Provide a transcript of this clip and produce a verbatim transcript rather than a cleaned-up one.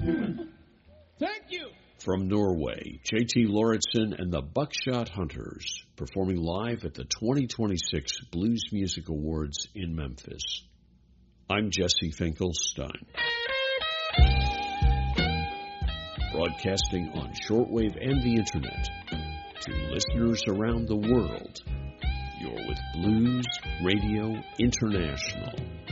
Thank you. From Norway, J T Lauritsen and the Buckshot Hunters, performing live at the twenty twenty-six Blues Music Awards in Memphis. I'm Jesse Finkelstein. Broadcasting on shortwave and the internet to listeners around the world. You're with Blues Radio International.